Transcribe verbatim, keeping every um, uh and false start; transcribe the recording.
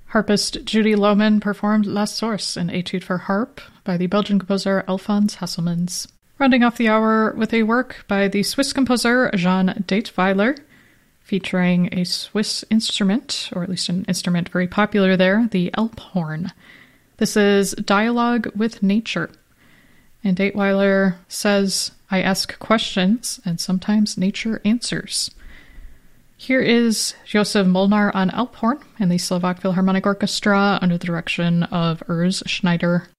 Harpist Judy Lohmann performed La Source, an etude for harp by the Belgian composer Alphonse Hasselmans. Rounding off the hour with a work by the Swiss composer Jean Datewyler, featuring a Swiss instrument, or at least an instrument very popular there, the Alphorn. This is Dialogue with Nature. And Datewyler says, I ask questions, and sometimes nature answers. Here is Josef Molnar on Alphorn and the Slovak Philharmonic Orchestra under the direction of Urs Schneider